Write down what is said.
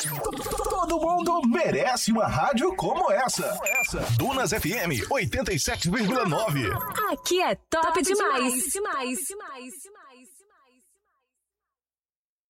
Todo mundo merece uma rádio como essa. Dunas FM 87,9. Aqui é top demais.